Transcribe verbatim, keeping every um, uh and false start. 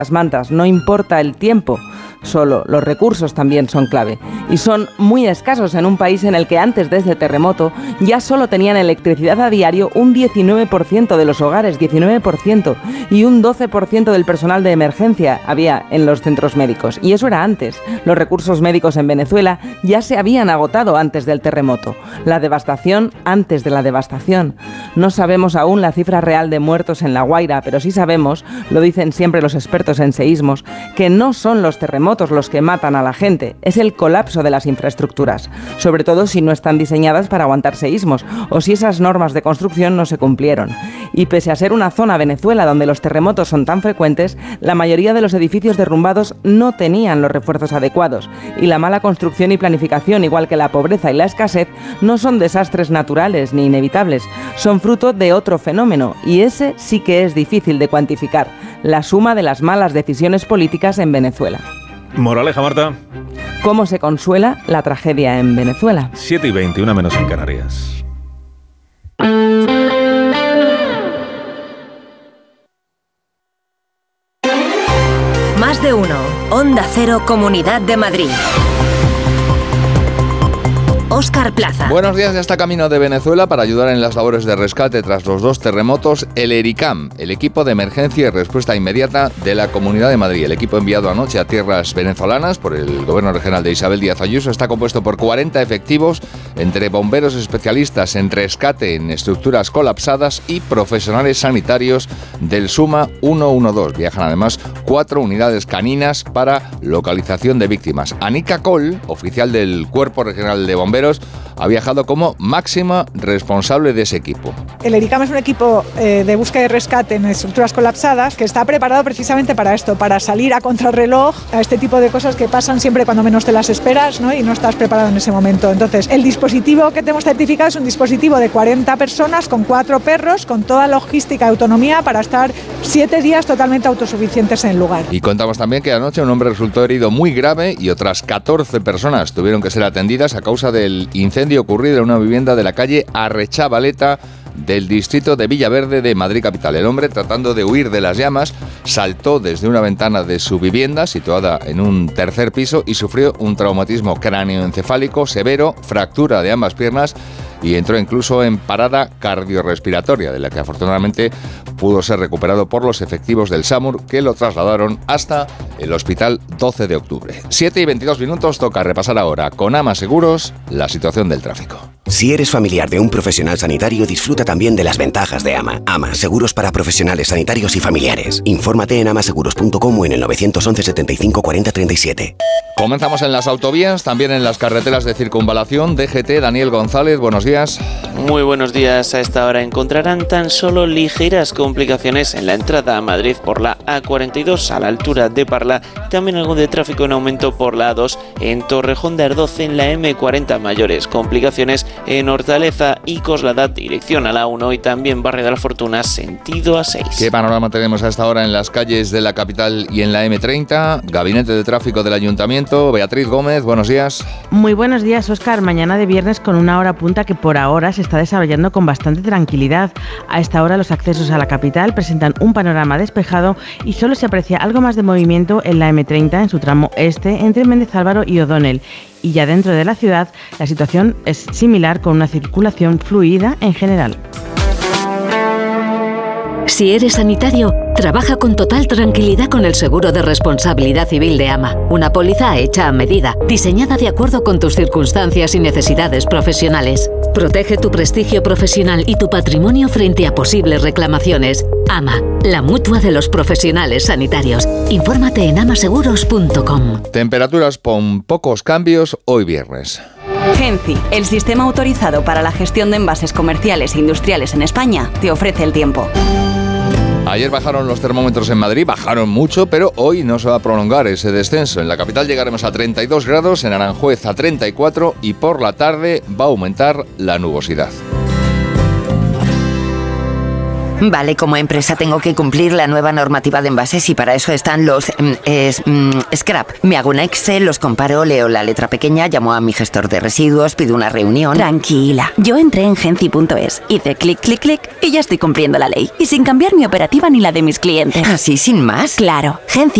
las mantas, no importa el tiempo, solo los recursos también son clave. Y son muy escasos en un país en el que antes de este terremoto ya solo tenían electricidad a diario un diecinueve por ciento de los hogares, diecinueve por ciento, y un doce por ciento del personal de emergencia había en los centros médicos. Y eso era antes. Los recursos médicos en Venezuela ya se habían agotado antes del terremoto. La devastación antes de la devastación. No sabemos aún la cifra real de muertos en La Guaira, pero sí sabemos, lo dicen siempre los expertos en seísmos, que no son los terremotos los que matan a la gente, es el colapso de las infraestructuras, sobre todo si no están diseñadas para aguantar seísmos o si esas normas de construcción no se cumplieron. Y pese a ser una zona, Venezuela, donde los terremotos son tan frecuentes, la mayoría de los edificios derrumbados no tenían los refuerzos adecuados, y la mala construcción y planificación, igual que la pobreza y la escasez, no son desastres naturales ni inevitables, son fruto de otro fenómeno, y ese sí que es difícil de cuantificar, la suma de las malas decisiones políticas en Venezuela. Moraleja, Marta. ¿Cómo se consuela la tragedia en Venezuela? siete y veinte, una menos en Canarias. Más de uno. Onda Cero, Comunidad de Madrid. Óscar Plaza. Buenos días, ya está camino de Venezuela para ayudar en las labores de rescate tras los dos terremotos el ERICAM, el equipo de emergencia y respuesta inmediata de la Comunidad de Madrid. El equipo enviado anoche a tierras venezolanas por el gobierno regional de Isabel Díaz Ayuso está compuesto por cuarenta efectivos entre bomberos especialistas en rescate en estructuras colapsadas y profesionales sanitarios del SUMA ciento doce. Viajan además cuatro unidades caninas para localización de víctimas. Anika Col, oficial del Cuerpo Regional de Bomberos, ha viajado como máxima responsable de ese equipo. El ERICAM es un equipo eh, de búsqueda y rescate en estructuras colapsadas que está preparado precisamente para esto, para salir a contrarreloj a este tipo de cosas que pasan siempre cuando menos te las esperas, ¿no? Y no estás preparado en ese momento. Entonces, el dispositivo que tenemos certificado es un dispositivo de cuarenta personas con cuatro perros, con toda logística y autonomía para estar siete días totalmente autosuficientes en el lugar. Y contamos también que anoche un hombre resultó herido muy grave y otras catorce personas tuvieron que ser atendidas a causa del incendio ocurrido en una vivienda de la calle Arrechavaleta del distrito de Villaverde de Madrid capital. El hombre, tratando de huir de las llamas, saltó desde una ventana de su vivienda situada en un tercer piso y sufrió un traumatismo cráneoencefálico severo, fractura de ambas piernas y entró incluso en parada cardiorrespiratoria, de la que afortunadamente pudo ser recuperado por los efectivos del SAMUR, que lo trasladaron hasta el Hospital doce de octubre. siete y veintidós minutos, toca repasar ahora con AMA Seguros la situación del tráfico. Si eres familiar de un profesional sanitario, disfruta también de las ventajas de AMA. AMA, seguros para profesionales sanitarios y familiares. Infórmate en amaseguros punto com o en el nueve once setenta y cinco cuarenta treinta y siete. Comenzamos en las autovías, también en las carreteras de circunvalación. D G T, Daniel González, buenos días. Muy buenos días. A esta hora encontrarán tan solo ligeras complicaciones en la entrada a Madrid por la A cuarenta y dos a la altura de Parla. También algo de tráfico en aumento por la A dos en Torrejón de Ardoz, en la M cuarenta mayores. Complicaciones en Hortaleza y Coslada, dirección a la uno, y también Barrio de la Fortuna, sentido A seis. ¿Qué panorama tenemos a esta hora en las calles de la capital y en la M treinta? Gabinete de Tráfico del Ayuntamiento. Beatriz Gómez, buenos días. Muy buenos días, Óscar. Mañana de viernes con una hora punta que por ahora se está desarrollando con bastante tranquilidad. A esta hora los accesos a la capital presentan un panorama despejado y solo se aprecia algo más de movimiento en la M treinta en su tramo este entre Méndez Álvaro y O'Donnell. Y ya dentro de la ciudad la situación es similar, con una circulación fluida en general. Si eres sanitario, trabaja con total tranquilidad con el seguro de responsabilidad civil de AMA. Una póliza hecha a medida, diseñada de acuerdo con tus circunstancias y necesidades profesionales. Protege tu prestigio profesional y tu patrimonio frente a posibles reclamaciones. AMA, la mutua de los profesionales sanitarios. Infórmate en amaseguros punto com. Temperaturas con pocos cambios hoy viernes. Genci, el sistema autorizado para la gestión de envases comerciales e industriales en España, te ofrece el tiempo. Ayer bajaron los termómetros en Madrid, bajaron mucho, pero hoy no se va a prolongar ese descenso. En la capital llegaremos a treinta y dos grados, en Aranjuez a treinta y cuatro y por la tarde va a aumentar la nubosidad. Vale, como empresa tengo que cumplir la nueva normativa de envases y para eso están los mm, es, mm, scrap. Me hago un Excel, los comparo, leo la letra pequeña, llamo a mi gestor de residuos, pido una reunión. Tranquila, yo entré en Genci punto es, hice clic, clic, clic y ya estoy cumpliendo la ley. Y sin cambiar mi operativa ni la de mis clientes. ¿Así sin más? Claro, Genci